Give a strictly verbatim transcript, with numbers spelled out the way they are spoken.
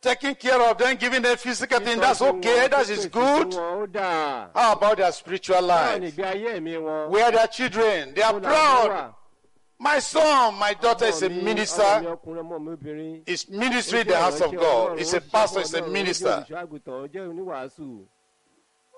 taking care of them, giving them physical things, that's okay, that is good. How about their spiritual life? Where their children, they are proud. My son, my daughter is a minister. Is ministry in the house of God. Is a pastor, is a minister.